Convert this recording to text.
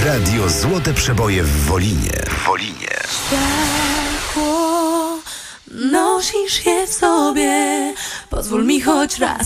Radio Złote Przeboje w Wolinie. Światło, nosisz je w sobie. Pozwól mi choć raz